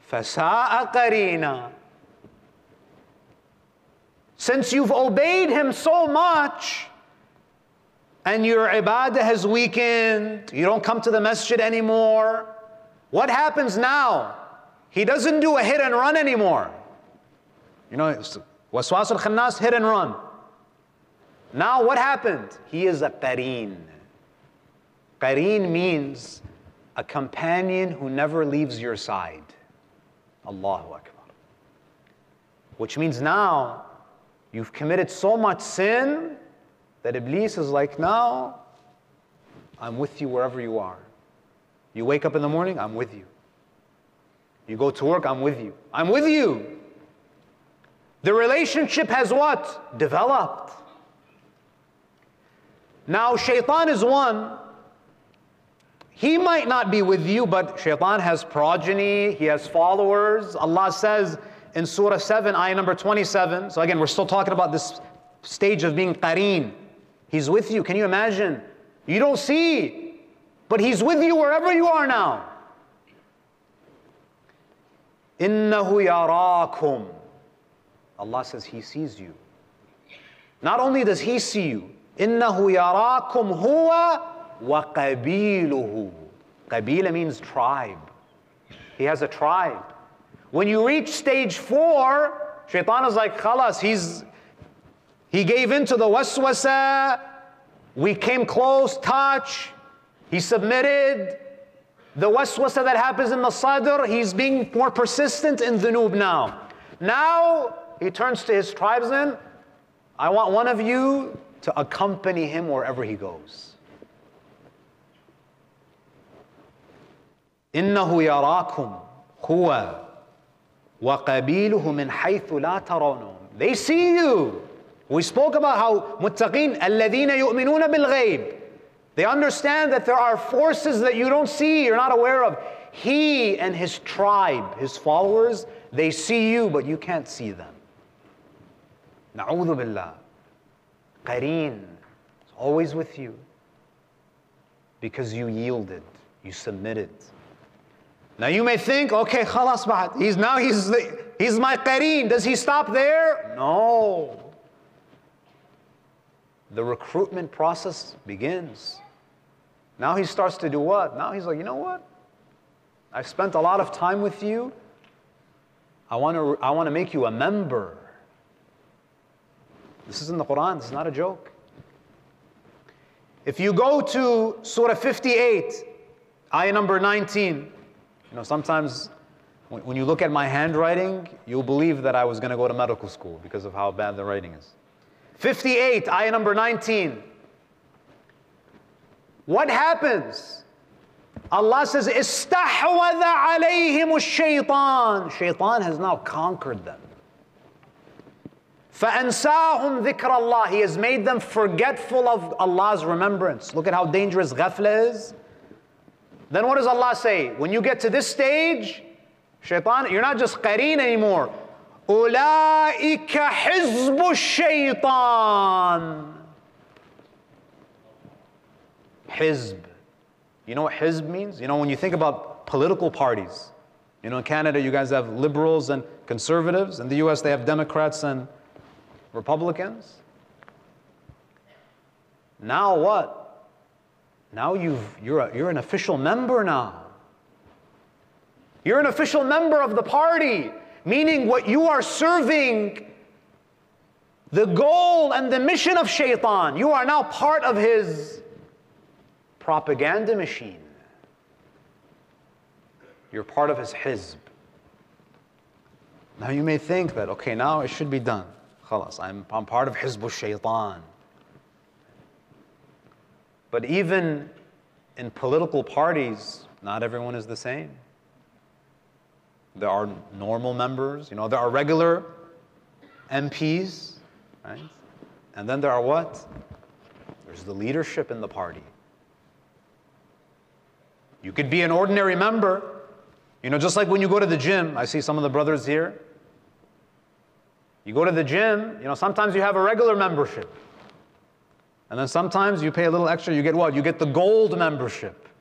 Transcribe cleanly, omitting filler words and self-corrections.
فَسَاءَ قَرِينًا. Since you've obeyed him so much, and your ibadah has weakened, you don't come to the masjid anymore, what happens now? He doesn't do a hit and run anymore. You know, waswas al-khannas, hit and run. Now what happened? He is a qareen. Qareen means a companion who never leaves your side. Allahu Akbar. Which means now, you've committed so much sin that Iblis is like, now, I'm with you wherever you are. You wake up in the morning, I'm with you. You go to work, I'm with you. I'm with you. The relationship has what? Developed. Now, shaitan is one. He might not be with you, but shaitan has progeny, he has followers. Allah says in Surah 7, ayah number 27. So again, we're still talking about this stage of being qareen. He's with you. Can you imagine? You don't see, but he's with you wherever you are now. إِنَّهُ يَرَاكُمْ. Allah says he sees you. Not only does he see you, إِنَّهُ يَرَاكُمْ هُوَ وَقَبِيلُهُ. Qabila means tribe. He has a tribe. When you reach stage 4, shaitan is like, khalas, he gave in to the waswasa, we came close, touch, he submitted. The waswasa that happens in the sadr, he's being more persistent in dhunub now. Now, he turns to his tribesmen, I want one of you to accompany him wherever he goes. إِنَّهُ يَرَاكُمْ هُوَ وَقَبِيلُهُ مِنْ حَيْثُ لَا تَرَوْنَهُمْ. They see you. We spoke about how muttaqeen, الَّذِينَ يُؤْمِنُونَ بِالْغَيْبِ. They understand that there are forces that you don't see, you're not aware of. He and his tribe, his followers, they see you, but you can't see them. Na'udhu billah. Qareen is always with you because you yielded, you submitted. Now you may think, okay, khalas ba'ad. He's my qareen. Does he stop there? No. The recruitment process begins. Now he starts to do what? Now he's like, you know what? I've spent a lot of time with you. I want to make you a member. This is in the Quran. This is not a joke. If you go to Surah 58, ayah number 19, you know, sometimes when you look at my handwriting, you'll believe that I was going to go to medical school because of how bad the writing is. 58, ayah number 19. What happens? Allah says, إِسْتَحْوَذَ عَلَيْهِمُ الشَّيْطَانِ. Shaitan has now conquered them. فَأَنْسَاهُمْ ذِكْرَ اللَّهِ. He has made them forgetful of Allah's remembrance. Look at how dangerous ghafla is. Then what does Allah say? When you get to this stage, shaitan, you're not just qareen anymore. أُولَٰئِكَ حِزْبُ الشَّيْطَانِ. Hizb. You know what hizb means? You know, when you think about political parties, you know, in Canada you guys have liberals and conservatives. In the US they have Democrats and Republicans. Now what? Now you're an official member now. You're an official member of the party, meaning what you are serving, the goal and the mission of shaitan. You are now part of his propaganda machine. You're part of his hizb. Now you may think that, okay, now it should be done. Khalas, I'm part of Hizb al-Shaytan. But even in political parties, not everyone is the same. There are normal members, you know, there are regular MPs, right? And then there are what? There's the leadership in the party. You could be an ordinary member, you know, just like when you go to the gym. I see some of the brothers here. You go to the gym, you know, sometimes you have a regular membership. And then sometimes you pay a little extra, you get what? You get the gold membership.